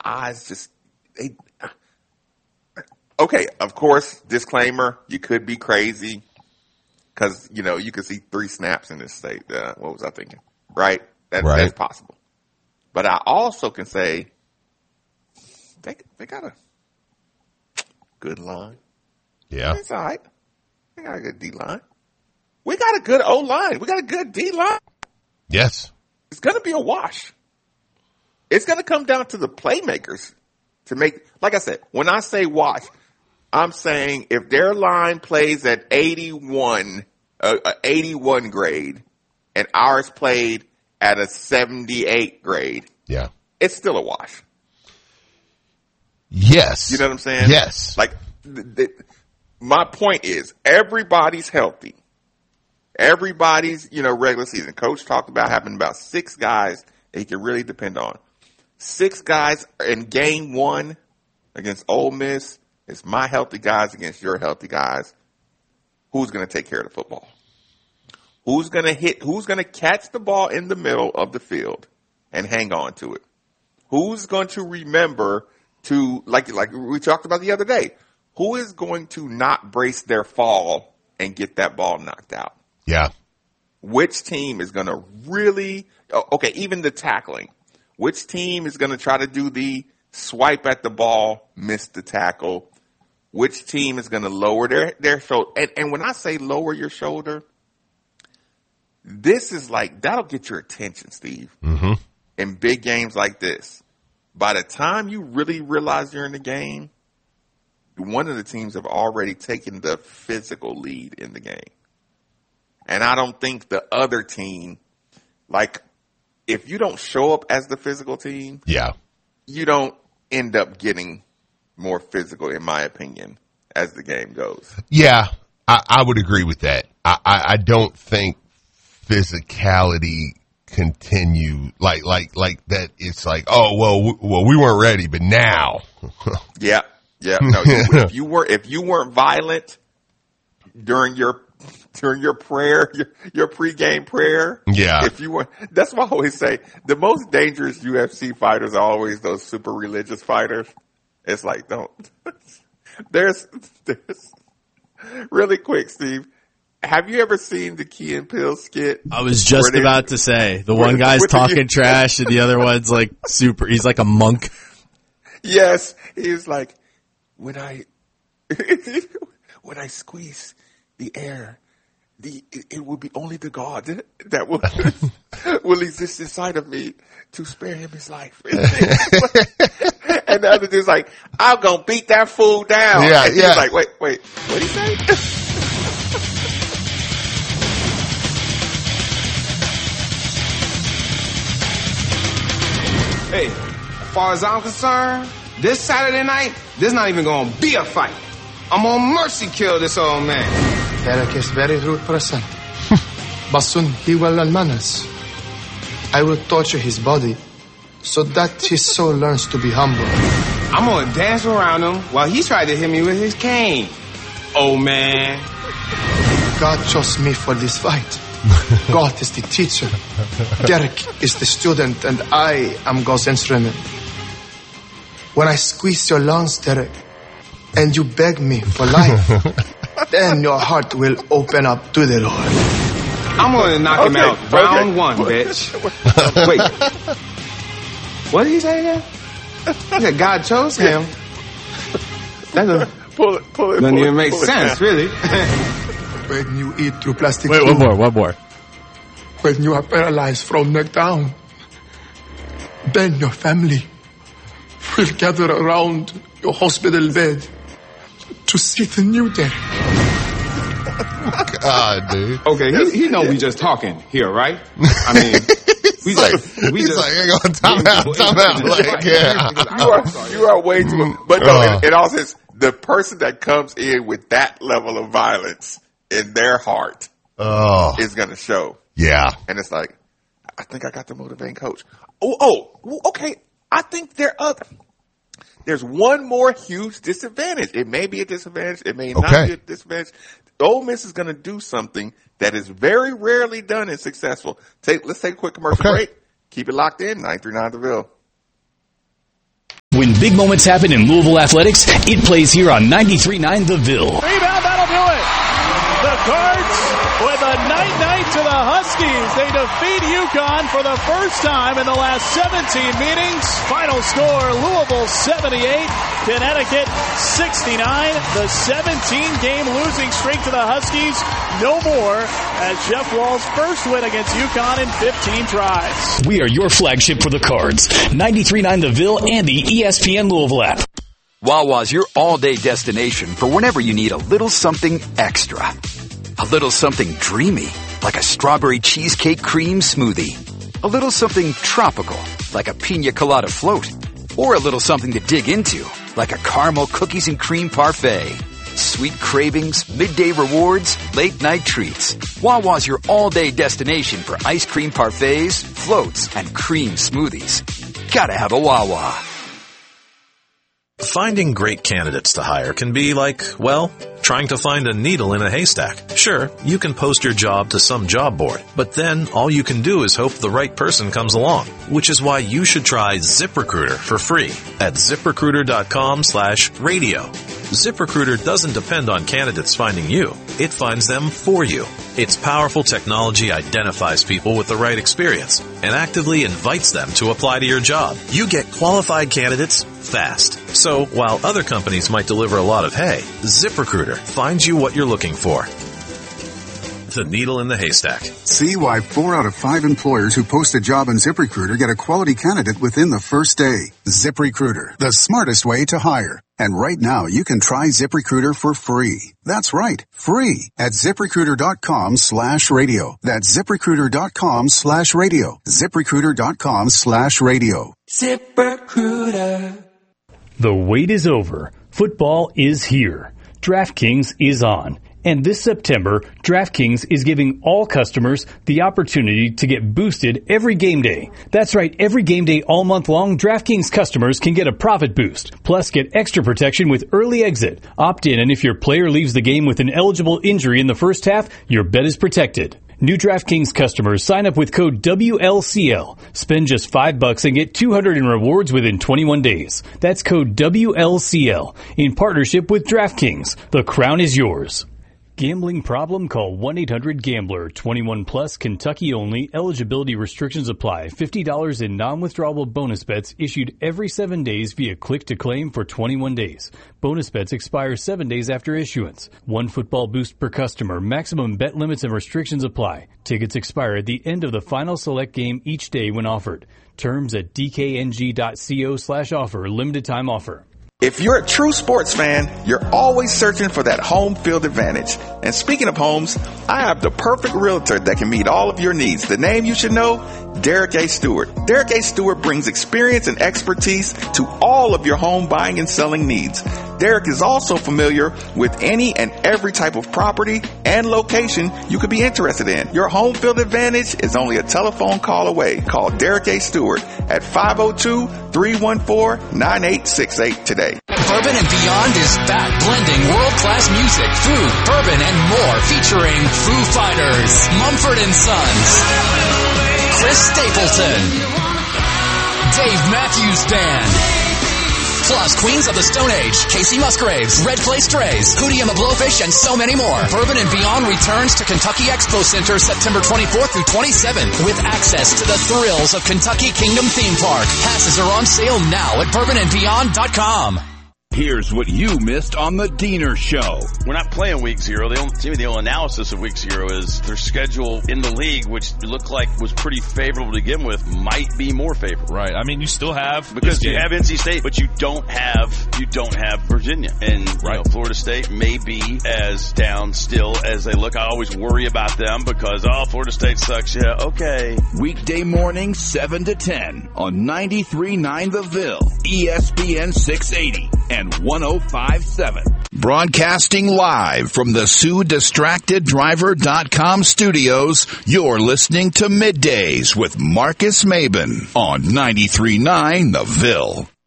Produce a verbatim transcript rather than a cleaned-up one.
eyes just they. Okay, of course, disclaimer: you could be crazy because you know you could see three snaps in this state. Uh, what was I thinking? Right, that, right. That's possible. But I also can say they they got a good line. Yeah, it's all right. They got a good D line. We got a good O line. We got a good D line. Yes, it's going to be a wash. It's going to come down to the playmakers to make. Like I said, when I say wash, I'm saying if their line plays at eighty-one, uh, a eighty-one grade, and ours played at a seventy-eight grade, yeah, it's still a wash. Yes, you know what I'm saying? Yes. Like, the, the, my point is, everybody's healthy. Everybody's, you know, regular season. Coach talked about having about six guys that he can really depend on. Six guys in game one against Ole Miss. It's my healthy guys against your healthy guys. Who's going to take care of the football? Who's going to hit? Who's going to catch the ball in the middle of the field and hang on to it? Who's going to remember to, like, like we talked about the other day, who is going to not brace their fall and get that ball knocked out? Yeah. Which team is going to really, okay, even the tackling. Which team is going to try to do the swipe at the ball, miss the tackle? Which team is going to lower their, their shoulder? And, and when I say lower your shoulder, this is like, that'll get your attention, Steve. Mm-hmm. In big games like this. By the time you really realize you're in the game, one of the teams have already taken the physical lead in the game. And I don't think the other team, like, if you don't show up as the physical team, yeah, you don't end up getting more physical, in my opinion, as the game goes. Yeah, I, I would agree with that. I, I, I don't think physicality continue like like like that. It's like, oh well, w- well we weren't ready, but now. yeah, yeah. No, if you were if you weren't violent during your during your prayer, your, your pregame prayer. Yeah. If you were, that's why I always say the most dangerous U F C fighters are always those super religious fighters. It's like, don't, there's, there's, really quick, Steve. Have you ever seen the Key and Peele skit? I was just they, about to say, the one guy's talking you, trash and the other one's like super, he's like a monk. Yes. He's like, when I, when I squeeze the air, the it, it will be only the God that will will exist inside of me to spare him his life. And the other dude's like, I'm gonna beat that fool down. Yeah, and yeah. He's like, wait, wait, what'd he say? Hey, as far as I'm concerned, this Saturday night, there's not even gonna be a fight. I'm gonna mercy kill this old man. Derek is very rude person. But soon he will learn manners. I will torture his body so that his soul learns to be humble. I'm gonna dance around him while he tried to hit me with his cane. Old man. God chose me for this fight. God is the teacher. Derek is the student, and I am God's instrument. When I squeeze your lungs, Derek, and you beg me for life, then your heart will open up to the Lord. I'm going to knock okay, him out round okay. one, bitch. Wait. What did he say again? He said God chose him. That doesn't, pull it, pull it, doesn't pull even it, make pull sense, it really. When you eat through plastic Wait, tube, one more, one more. when you are paralyzed from neck down, then your family will gather around your hospital bed to see the new Derek. God, dude. Okay, he, he know we just talking here, right? I mean, we like, just, we he's just, like, hang on, time out, time out. Like, yeah. You are, you are way too, but no, uh, in, in all sense, the person that comes in with that level of violence in their heart oh. is going to show. Yeah. And it's like, I think I got the motivating coach. Oh, oh, okay. I think there are other. There's one more huge disadvantage. It may be a disadvantage. It may okay. not be a disadvantage. Ole Miss is going to do something that is very rarely done and successful. Take, let's take a quick commercial okay. break. Keep it locked in. nine three nine The Ville. When big moments happen in Louisville athletics, it plays here on ninety-three point nine The Ville. Rebound, that'll do it. The Cards with a night-night to the Huskies. They defeat UConn for the first time in the last seventeen meetings. Final score, Louisville seventy-eight, Connecticut sixty-nine. The seventeen-game losing streak to the Huskies, no more, as Jeff Wall's first win against UConn in fifteen tries. We are your flagship for the Cards. ninety-three point nine The Ville and the E S P N Louisville app. Wawa's your all-day destination for whenever you need a little something extra. A little something dreamy, like a strawberry cheesecake cream smoothie. A little something tropical, like a pina colada float. Or a little something to dig into, like a caramel cookies and cream parfait. Sweet cravings, midday rewards, late night treats. Wawa's your all-day destination for ice cream parfaits, floats, and cream smoothies. Gotta have a Wawa. Finding great candidates to hire can be like, well, trying to find a needle in a haystack. Sure, you can post your job to some job board, but then all you can do is hope the right person comes along, which is why you should try ZipRecruiter for free at ZipRecruiter.com slash radio. ZipRecruiter doesn't depend on candidates finding you. It finds them for you. Its powerful technology identifies people with the right experience and actively invites them to apply to your job. You get qualified candidates fast. So while other companies might deliver a lot of hay, ZipRecruiter finds you what you're looking for. The needle in the haystack. See why four out of five employers who post a job on ZipRecruiter get a quality candidate within the first day. ZipRecruiter, the smartest way to hire. And right now, you can try ZipRecruiter for free. That's right, free at ZipRecruiter.com slash radio. That's ZipRecruiter.com slash radio. ZipRecruiter.com slash radio. ZipRecruiter. The wait is over. Football is here. DraftKings is on. And this September, DraftKings is giving all customers the opportunity to get boosted every game day. That's right, every game day all month long, DraftKings customers can get a profit boost. Plus, get extra protection with early exit. Opt in, and if your player leaves the game with an eligible injury in the first half, your bet is protected. New DraftKings customers sign up with code W L C L. Spend just five bucks and get two hundred in rewards within twenty-one days. That's code W L C L in partnership with DraftKings. The crown is yours. Gambling problem? Call one eight hundred gambler. twenty-one plus, Kentucky only. Eligibility restrictions apply. fifty dollars in non-withdrawable bonus bets issued every seven days via click to claim for twenty-one days. Bonus bets expire seven days after issuance. One football boost per customer. Maximum bet limits and restrictions apply. Tickets expire at the end of the final select game each day when offered. Terms at dkng.co slash offer. Limited time offer. If you're a true sports fan, you're always searching for that home field advantage. And speaking of homes, I have the perfect realtor that can meet all of your needs. The name you should know, Derek A. Stewart. Derek A. Stewart brings experience and expertise to all of your home buying and selling needs. Derek is also familiar with any and every type of property and location you could be interested in. Your home field advantage is only a telephone call away. Call Derek A. Stewart at five oh two, three one four, nine eight six eight today. Bourbon and Beyond is back, blending world-class music, food, bourbon, and more, featuring Foo Fighters, Mumford and Sons, Chris Stapleton, Dave Matthews Band, plus Queens of the Stone Age, Casey Musgraves, Red Clay Strays, Hootie and the Blowfish, and so many more. Bourbon and Beyond returns to Kentucky Expo Center September twenty-fourth through twenty-seventh with access to the thrills of Kentucky Kingdom Theme Park. Passes are on sale now at bourbon and beyond dot com. Here's what you missed on the Diener Show. We're not playing week zero. The only, to me, the only analysis of week zero is their schedule in the league, which looked like was pretty favorable to begin with, might be more favorable. Right. I mean, you still have because you have N C State, but you don't have you don't have Virginia, and right. you know, Florida State may be as down still as they look. I always worry about them because oh, Florida State sucks. Yeah, okay. Weekday morning, seven to ten on ninety-three point nine The Ville, E S P N six eighty. And one oh five point seven. Broadcasting live from the Sue Distracted Driver dot com studios, you're listening to Middays with Marcus Maben on ninety-three point nine The Ville.